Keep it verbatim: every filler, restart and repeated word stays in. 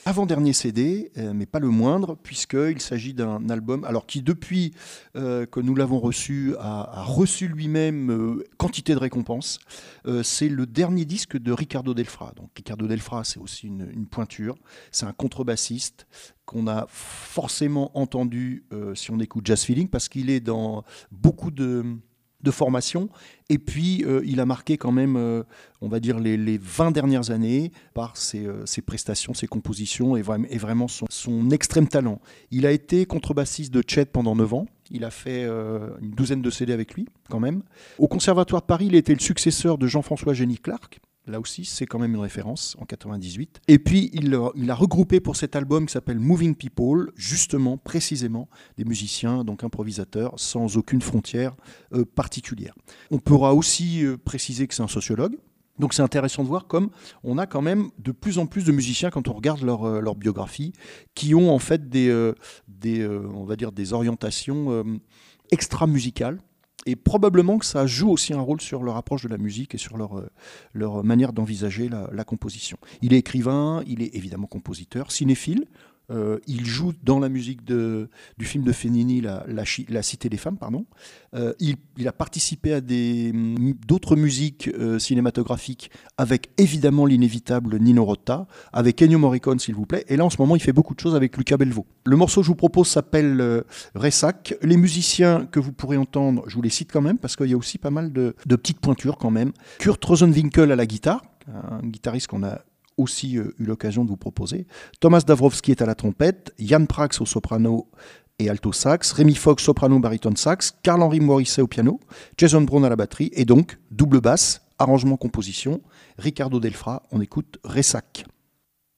Avant-dernier C D, euh, mais pas le moindre, puisqu'il s'agit d'un album alors qui, depuis euh, que nous l'avons reçu, a, a reçu lui-même euh, quantité de récompenses. Euh, c'est le dernier disque de Ricardo Delfra. Donc, Ricardo Delfra, c'est aussi une, une pointure. C'est un contrebassiste qu'on a forcément entendu euh, si on écoute Jazz Feeling, parce qu'il est dans beaucoup de... de formation, et puis euh, il a marqué quand même, euh, on va dire, les, les vingt dernières années par ses, euh, ses prestations, ses compositions, et, vra- et vraiment son, son extrême talent. Il a été contrebassiste de Chet pendant neuf ans, il a fait euh, une douzaine de C D avec lui, quand même. Au Conservatoire de Paris, il a été le successeur de Jean-François Génie Clark. Là aussi, c'est quand même une référence, en quatre-vingt-dix-huit. Et puis, il, il a regroupé pour cet album qui s'appelle Moving People, justement, précisément, des musiciens, donc improvisateurs, sans aucune frontière euh, particulière. On pourra aussi euh, préciser que c'est un sociologue. Donc c'est intéressant de voir comme on a quand même de plus en plus de musiciens, quand on regarde leur, euh, leur biographie, qui ont en fait des, euh, des, euh, on va dire des orientations euh, extra-musicales. Et probablement que ça joue aussi un rôle sur leur approche de la musique et sur leur, euh, leur manière d'envisager la, la composition. Il est écrivain, il est évidemment compositeur, cinéphile. Euh, il joue dans la musique de, du film de Fellini, La, la, la Cité des femmes. Pardon. Euh, il, il a participé à des, d'autres musiques euh, cinématographiques avec évidemment l'inévitable Nino Rota, avec Ennio Morricone s'il vous plaît. Et là en ce moment il fait beaucoup de choses avec Luca Belvo. Le morceau que je vous propose s'appelle euh, Ressac. Les musiciens que vous pourrez entendre, je vous les cite quand même parce qu'il y a aussi pas mal de, de petites pointures quand même. Kurt Rosenwinkel à la guitare, un guitariste qu'on a aussi euh, eu l'occasion de vous proposer. Thomas Dabrowski est à la trompette, Jan Prax au soprano et alto sax, Rémi Fox soprano baryton sax, Carl-Henri Morisset au piano, Jason Brown à la batterie et donc double basse, arrangement composition, Ricardo Delfra, on écoute Ressac.